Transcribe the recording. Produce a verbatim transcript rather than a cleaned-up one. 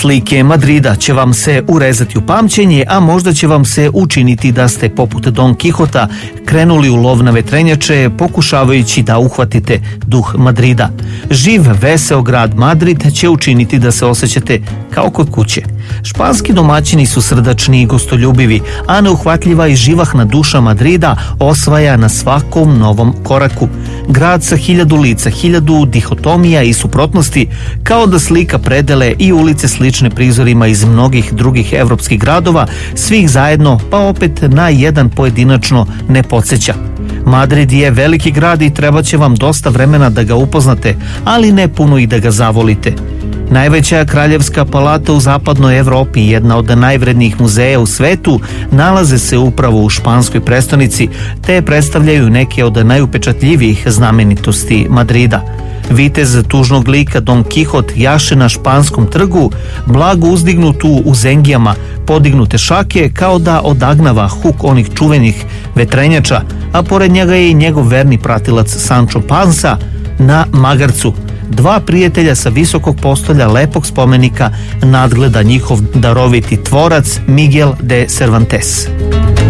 Slike Madrida će vam se urezati u pamćenje, a možda će vam se učiniti da ste poput Don Kihota krenuli u lov na vetrenjače pokušavajući da uhvatite duh Madrida. Živ, veseo grad Madrid će učiniti da se osjećate kao kod kuće. Španski domaćini su srdačni i gostoljubivi, a neuhvatljiva i živahna duša Madrida osvaja na svakom novom koraku. Grad sa hiljadu lica, hiljadu dihotomija i suprotnosti, kao da slika predele i ulice slične prizorima iz mnogih drugih evropskih gradova, svih zajedno, pa opet na jedan pojedinačno ne podsjeća. Madrid je veliki grad i treba će vam dosta vremena da ga upoznate, ali ne puno i da ga zavolite. Najveća kraljevska palata u zapadnoj Evropi, jedna od najvrednijih muzeja u svetu, nalaze se upravo u španskoj prestonici, te predstavljaju neke od najupečatljivijih znamenitosti Madrida. Vitez tužnog lika Don Kihot jaše na španskom trgu, blago uzdignut u uzengijama, podignute šake kao da odagnava huk onih čuvenih vetrenjača, a pored njega je i njegov verni pratilac Sancho Panza na magarcu. Dva prijatelja sa visokog postolja lepog spomenika nadgleda njihov daroviti tvorac Miguel de Cervantes.